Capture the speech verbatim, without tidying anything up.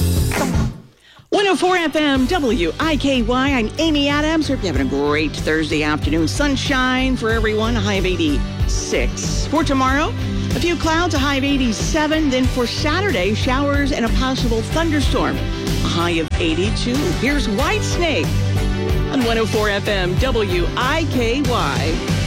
one oh four F M W I K Y. I'm Amy Adams. Hope you're having a great Thursday afternoon. Sunshine for everyone. A high of eighty-six. For tomorrow, a few clouds, a high of eighty-seven. Then for Saturday, showers and a possible thunderstorm. A high of eighty-two. Here's Whitesnake on one oh four F M W I K Y.